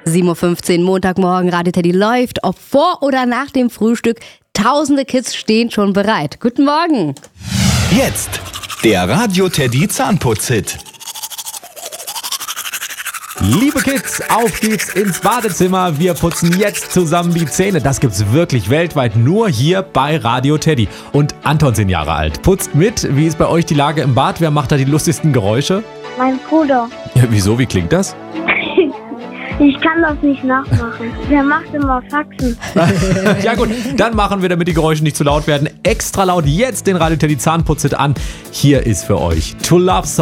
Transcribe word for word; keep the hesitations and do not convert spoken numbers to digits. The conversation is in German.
sieben Uhr fünfzehn, Montagmorgen, Radio Teddy läuft. Ob vor oder nach dem Frühstück, tausende Kids stehen schon bereit. Guten Morgen. Jetzt der Radio Teddy Zahnputz-Hit. Liebe Kids, auf geht's ins Badezimmer. Wir putzen jetzt zusammen die Zähne. Das gibt's wirklich weltweit nur hier bei Radio Teddy. Und Anton, zehn Jahre alt, putzt mit. Wie ist bei euch die Lage im Bad? Wer macht da die lustigsten Geräusche? Mein Bruder. Ja, wieso? Wie klingt das? Ich kann das nicht nachmachen. Der macht immer Faxen. Ja gut, dann machen wir, damit die Geräusche nicht zu laut werden, extra laut jetzt den Radio Teddy Zahnputz-Hit an. Hier ist für euch To Love